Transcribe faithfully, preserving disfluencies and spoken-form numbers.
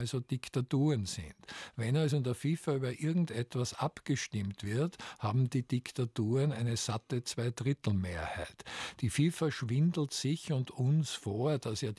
also Diktaturen sind. Wenn also in der FIFA über irgendetwas abgestimmt wird, haben die Diktaturen eine satte Zweidrittelmehrheit. Die FIFA schwindelt sich und uns vor, dass ja